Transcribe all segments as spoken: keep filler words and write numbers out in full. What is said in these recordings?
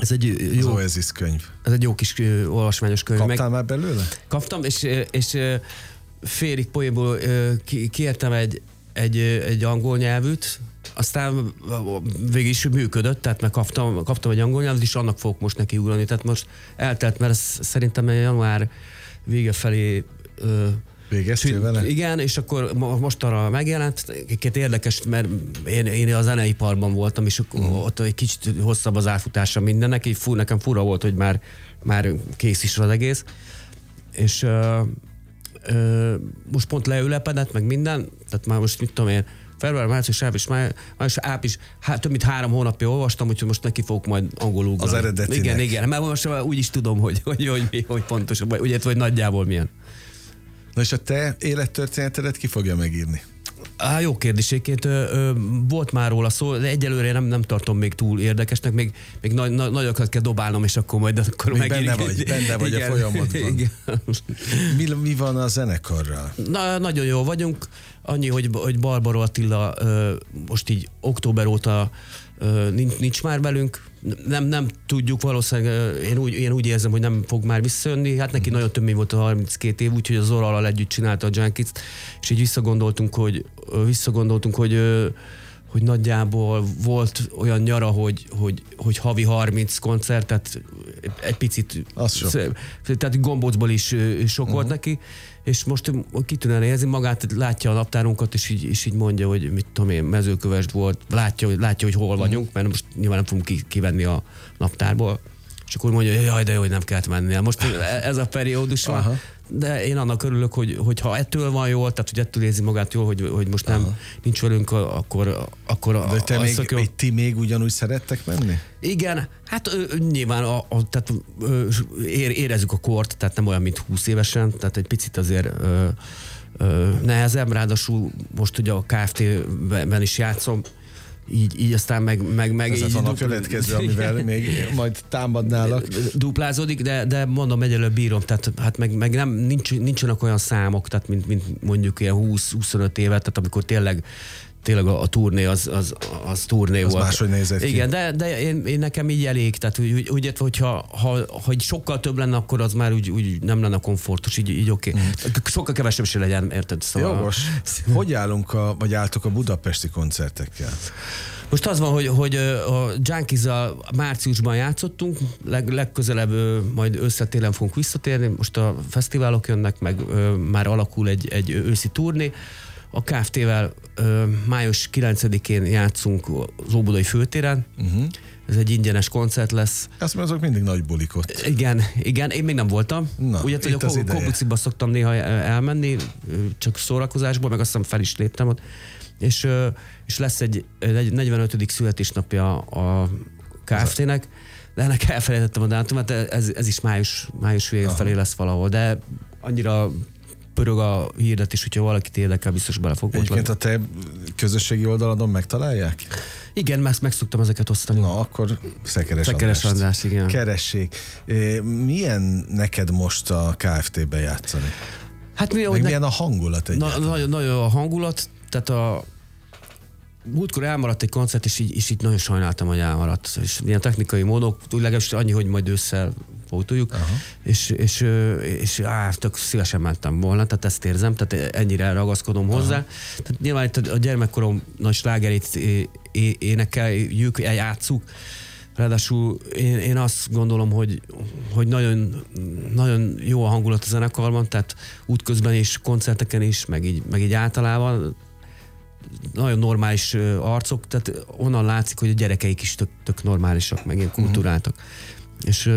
Ez egy jó, az Oasis könyv. Ez egy jó kis olvasmányos könyv. Kaptál meg, már belőle? Kaptam, és, és félig poénból kértem egy, egy, egy angol nyelvűt, aztán végig is működött, tehát meg kaptam, kaptam egy angol nyelvűt, és annak fogok most neki ugrani. Tehát most eltelt, mert ez szerintem január vége felé végeztél vele? Igen, és akkor most arra megjelent. Két érdekes, mert én, én a zeneiparban voltam, és uh-huh. ott egy kicsit hosszabb az átfutása mindennek, így fú, nekem fura volt, hogy már, már kész is az egész. És uh, uh, most pont leülepedett, meg minden, tehát már most mit tudom én, február, március, április, május, április, há, több mint három hónapja olvastam, úgyhogy most neki fogok majd angolul ugrani. Az eredetinek. Igen, igen, mert most úgy is tudom, hogy, hogy, hogy, hogy, hogy pontosan, vagy, ugye, vagy nagyjából milyen. Na és a te élettörténetedet ki fogja megírni? Á, jó kérdéséként volt már róla szó, de egyelőre nem, nem tartom még túl érdekesnek, még, még nagy, nagy, nagyokat kell dobálnom, és akkor majd akkor még benne vagy, benne vagy igen, a folyamatban. Igen. Mi, mi van a zenekarral? Na, nagyon jó vagyunk, annyi, hogy, hogy Barbara Attila most így október óta nincs, nincs már velünk, nem, nem tudjuk, valószínűleg én úgy, én úgy érzem, hogy nem fog már visszajönni, hát neki mm. nagyon több volt a harminckét év, úgyhogy az Zorrallal együtt csinálta a Junkies-t, és így visszagondoltunk, hogy visszagondoltunk, hogy hogy nagyjából volt olyan nyara, hogy, hogy, hogy havi harminc koncert, tehát egy picit, tehát gombócból is sok uh-huh. volt neki, és most kitűnően érzi magát, látja a naptárunkat, és így, és így mondja, hogy mit tudom én, Mezőkövesd volt, látja, hogy, látja, hogy hol vagyunk, uh-huh. mert most nyilván nem fogunk ki, kivenni a naptárból, és akkor mondja, hogy jaj, de jó, hogy nem kellett mennie. Most ez a periódus van, uh-huh. de én annak örülök, hogy, hogy ha ettől van jól, tehát hogy ettől érzi magát jól, hogy, hogy most nem Aha. nincs velünk, akkor, akkor de te még, még, ti még ugyanúgy szerettek menni? Igen, hát ö, nyilván a, a, tehát, ö, ér, érezzük a kort, tehát nem olyan, mint húsz évesen, tehát egy picit azért ö, ö, nehezebb, ráadásul most ugye a ká ef té-ben is játszom, Így, így aztán meg... meg, meg Ez így van a következő, amivel még majd támadnálak. Duplázódik, de, de mondom, egyelőbb bírom, tehát hát meg, meg nem, nincs, nincsenek olyan számok, tehát mint, mint mondjuk ilyen húsz-huszonöt évet, tehát amikor tényleg tényleg a, a turné az, az, az turné az volt. Máshogy nézett ki. Igen, de, de én, én nekem így elég, tehát úgy, úgy hogyha ha, ha sokkal több lenne, akkor az már úgy, úgy nem lenne komfortos, így, így oké. Okay. Mm. Sokkal kevesebb se legyen, érted? Szóval... Jogos. Hogy állunk a, vagy álltok a budapesti koncertekkel? Most az van, hogy, hogy a Junkies-zal márciusban játszottunk, leg, legközelebb majd összetélen fogunk visszatérni, most a fesztiválok jönnek, meg már alakul egy, egy őszi turné. A ká ef té-vel ö, május kilencedikén játszunk az Óbudai főtéren. Uh-huh. Ez egy ingyenes koncert lesz. Azt mondom, azok mindig nagy bulik ott. Igen, igen, én még nem voltam. Na, ugye, hogy a Kobuciba szoktam néha elmenni, csak szórakozásból, meg azt hiszem fel is léptem ott. És, és lesz egy, egy negyvenötödik születésnapja a ká ef té-nek, de ennek elfelejtettem a dátumát, ez, ez is május, május vége felé lesz valahol, de annyira pörög a hirdetés, hogyha valakit érdekel, biztos bele fog otlani. Egyébként a te közösségi oldaladon megtalálják? Igen, meg, meg szoktam ezeket osztani. Na, akkor Szekeres, Szekeres Andrást. András, igen. Keressék. Milyen neked most a ká ef té-ben játszani? Hát mi, meg ne... milyen a hangulat egyáltalán? Nagyon, nagyon a hangulat, tehát a múltkor elmaradt egy koncert, és így, és így nagyon sajnáltam, hogy elmaradt. És ilyen technikai módok, úgy legalábbis annyi, hogy majd ősszel pótoljuk, és, és, és á, tök szívesen mentem volna, tehát ezt érzem, tehát ennyire ragaszkodom Aha. hozzá. Tehát nyilván itt a gyermekkorom nagy slágerét énekeljük, játsszuk, ráadásul én, én azt gondolom, hogy, hogy nagyon, nagyon jó a hangulat a zenekarban, tehát útközben is, koncerteken is, meg így, meg így általában nagyon normális arcok, tehát onnan látszik, hogy a gyerekeik is tök, tök normálisak, meg ilyen kulturáltak. Uh-huh. És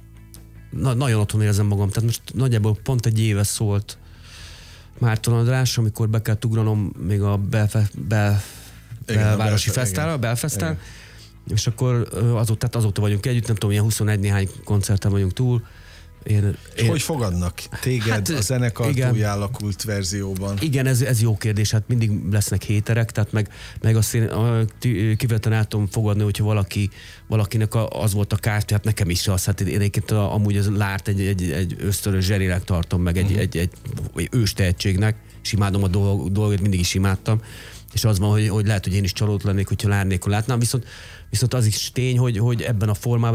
na, nagyon otthon érzem magam, tehát most nagyjából pont egy éve szólt Márton András, amikor be kellett ugranom még a belfe, bel, igen, belvárosi fesztálra, a Belfesztál, és akkor azóta, tehát azóta vagyunk együtt, nem tudom, ilyen huszonegy néhány koncerten vagyunk túl. Én, és én... hogy fogadnak téged hát, a zenekar túl alakult verzióban? Igen, ez, ez jó kérdés, hát mindig lesznek héterek, tehát meg, meg azt én kivetlen el tudom fogadni, hogyha valaki, valakinek az volt a kárt, hát nekem is az, hát én egyébként amúgy az Lárt egy, egy, egy ösztönös zserinek tartom, meg egy, uh-huh. egy, egy, egy ős tehetségnek, és imádom a dolgot, mindig is imádtam, és az van, hogy, hogy lehet, hogy én is csalódott lennék, hogyha Lár nélkül látnám, viszont, viszont az is tény, hogy, hogy ebben a formában